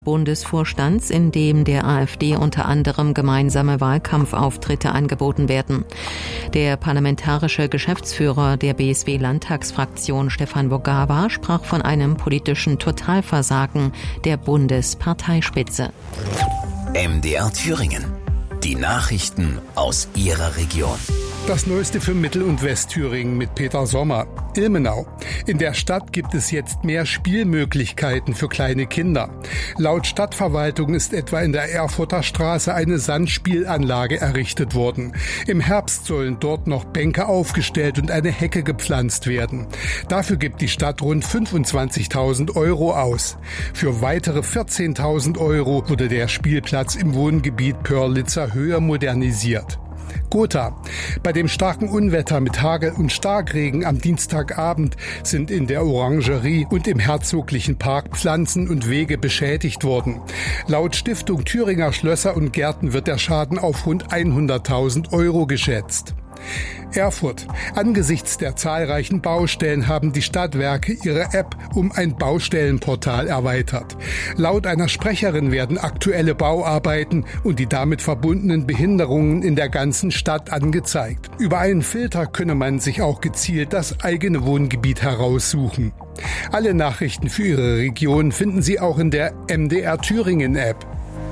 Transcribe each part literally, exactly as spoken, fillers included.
Bundesvorstands, in dem der AfD unter anderem gemeinsame Wahlkampfauftritte angeboten werden. Der parlamentarische Geschäftsführer der B S W-Landtagsfraktion Stefan Bogawa sprach von einem politischen Totalversagen der Bundesparteispitze. M D R Thüringen. Die Nachrichten aus Ihrer Region. Das Neueste für Mittel- und Westthüringen mit Peter Sommer. Ilmenau. In der Stadt gibt es jetzt mehr Spielmöglichkeiten für kleine Kinder. Laut Stadtverwaltung ist etwa in der Erfurter Straße eine Sandspielanlage errichtet worden. Im Herbst sollen dort noch Bänke aufgestellt und eine Hecke gepflanzt werden. Dafür gibt die Stadt rund fünfundzwanzigtausend Euro aus. Für weitere vierzehntausend Euro wurde der Spielplatz im Wohngebiet Pörlitzer Höhe modernisiert. Gotha. Bei dem starken Unwetter mit Hagel und Starkregen am Dienstagabend sind in der Orangerie und im Herzoglichen Park Pflanzen und Wege beschädigt worden. Laut Stiftung Thüringer Schlösser und Gärten wird der Schaden auf rund hunderttausend Euro geschätzt. Erfurt. Angesichts der zahlreichen Baustellen haben die Stadtwerke ihre App um ein Baustellenportal erweitert. Laut einer Sprecherin werden aktuelle Bauarbeiten und die damit verbundenen Behinderungen in der ganzen Stadt angezeigt. Über einen Filter könne man sich auch gezielt das eigene Wohngebiet heraussuchen. Alle Nachrichten für Ihre Region finden Sie auch in der M D R Thüringen App.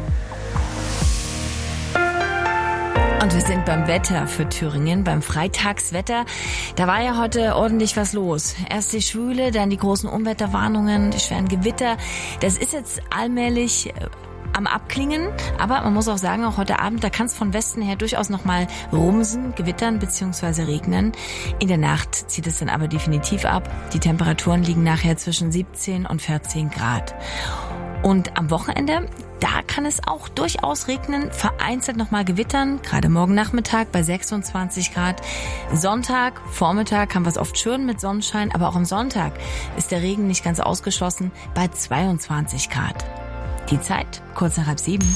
Und wir sind beim Wetter für Thüringen, beim Freitagswetter. Da war ja heute ordentlich was los. Erst die Schwüle, dann die großen Unwetterwarnungen, die schweren Gewitter. Das ist jetzt allmählich am Abklingen, aber man muss auch sagen, auch heute Abend, da kann es von Westen her durchaus nochmal rumsen, gewittern bzw. regnen. In der Nacht zieht es dann aber definitiv ab. Die Temperaturen liegen nachher zwischen siebzehn und vierzehn Grad. Und am Wochenende, da kann es auch durchaus regnen, vereinzelt nochmal gewittern, gerade morgen Nachmittag bei sechsundzwanzig Grad. Sonntag, Vormittag haben wir es oft schön mit Sonnenschein, aber auch am Sonntag ist der Regen nicht ganz ausgeschlossen bei zweiundzwanzig Grad. Die Zeit, kurz nach halb sieben.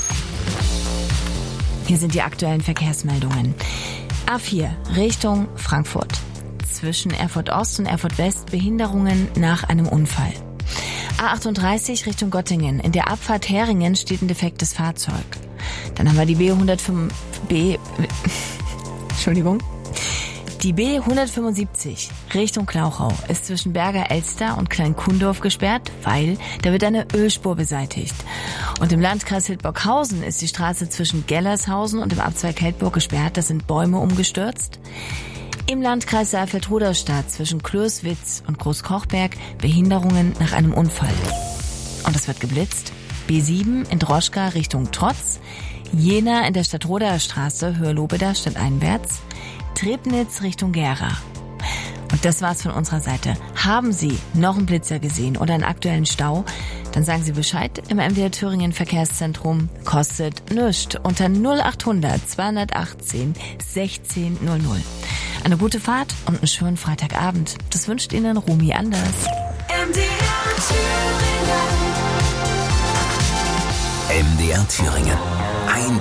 Hier sind die aktuellen Verkehrsmeldungen. A vier Richtung Frankfurt. Zwischen Erfurt Ost und Erfurt West Behinderungen nach einem Unfall. A achtunddreißig Richtung Göttingen. In der Abfahrt Heringen steht ein defektes Fahrzeug. Dann haben wir die B hundertfünf, B, Entschuldigung. Die B hundertfünfundsiebzig Richtung Klauchau ist zwischen Berger Elster und Klein-Kundorf gesperrt, weil da wird eine Ölspur beseitigt. Und im Landkreis Hildburghausen ist die Straße zwischen Gellershausen und dem Abzweig Heldburg gesperrt. Da sind Bäume umgestürzt. Im Landkreis Saalfeld-Rudolstadt zwischen Klößwitz und Großkochberg Behinderungen nach einem Unfall. Und es wird geblitzt. B sieben in Droschka Richtung Trotz. Jena in der Stadtroder Straße Höhe Lobeda stadteinwärts. Trebnitz Richtung Gera. Und das war's von unserer Seite. Haben Sie noch einen Blitzer gesehen oder einen aktuellen Stau? Dann sagen Sie Bescheid im M D R Thüringen Verkehrszentrum. Kostet nichts unter null achthundert zweihundertachtzehn sechzehn null null. Eine gute Fahrt und einen schönen Freitagabend. Das wünscht Ihnen Rumi Anders. M D R Thüringen. M D R Thüringen.